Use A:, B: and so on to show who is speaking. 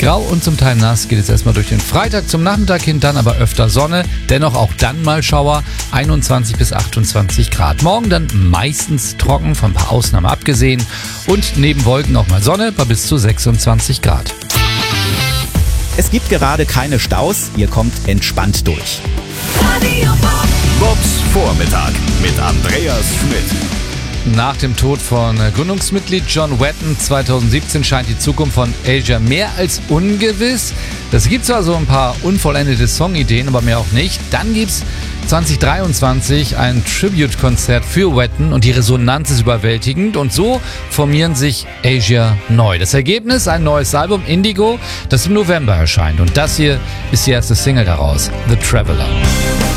A: Grau und zum Teil nass geht es erstmal durch den Freitag zum Nachmittag hin, dann aber öfter Sonne. Dennoch auch dann mal Schauer, 21 bis 28 Grad. Morgen dann meistens trocken, von ein paar Ausnahmen abgesehen. Und neben Wolken auch mal Sonne bei bis zu 26 Grad.
B: Es gibt gerade keine Staus, ihr kommt entspannt durch.
C: Bobs Vormittag mit Andreas Schmidt.
A: Nach dem Tod von Gründungsmitglied John Wetton 2017 scheint die Zukunft von Asia mehr als ungewiss. Es gibt zwar so ein paar unvollendete Songideen, aber mehr auch nicht. Dann gibt's 2023 ein Tribute-Konzert für Wetton und die Resonanz ist überwältigend und so formieren sich Asia neu. Das Ergebnis, ein neues Album Indigo, das im November erscheint und das hier ist die erste Single daraus, The Traveler.